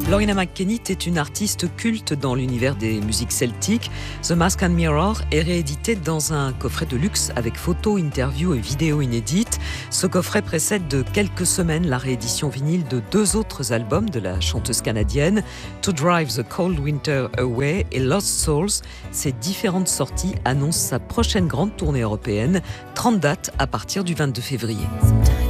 Loreena McKennitt est une artiste culte dans l'univers des musiques celtiques. The Mask and Mirror est réédité dans un coffret de luxe avec photos, interviews et vidéos inédites. Ce coffret précède de quelques semaines la réédition vinyle de 2 autres albums de la chanteuse canadienne, To Drive the Cold Winter Away et Lost Souls. Ces différentes sorties annoncent sa prochaine grande tournée européenne, 30 dates à partir du 22 février.